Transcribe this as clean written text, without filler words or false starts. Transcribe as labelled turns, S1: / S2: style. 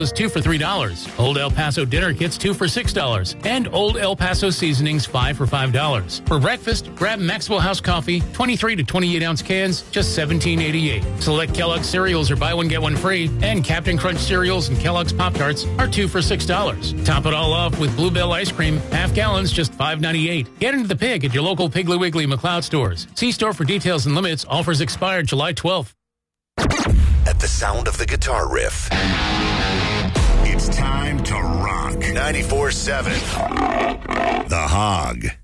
S1: was 2 for $3. Old El Paso dinner kits 2 for $6. And Old El Paso seasonings 5 for $5. For breakfast, grab Maxwell House coffee, 23 to 28 ounce cans, just $17.88. Select Kellogg's cereals are buy one get one free, and Captain Crunch cereals and Kellogg's Pop-Tarts are 2 for $6. Top it all off with Bluebell ice cream, half gallons, just $5.98. Get into the pig at your local Piggly Wiggly McLeod stores. See store for details and limits. Offers expired July 12th.
S2: At the sound of the guitar riff, it's time to rock 94.7 The Hog.